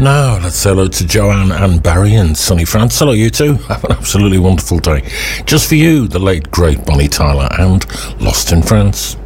Now, let's say hello to Joanne and Barry in sunny France. Hello, you two. Have an absolutely wonderful day. Just for you, the late, great Bonnie Tyler and Lost in France.